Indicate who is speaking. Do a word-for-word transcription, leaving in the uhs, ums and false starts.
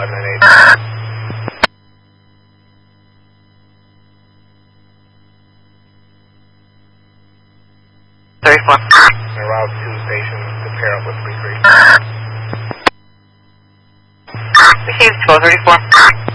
Speaker 1: five nine eight.
Speaker 2: thirty-four.
Speaker 1: And route two stations to pair up with three three.
Speaker 2: Received twelve thirty-four.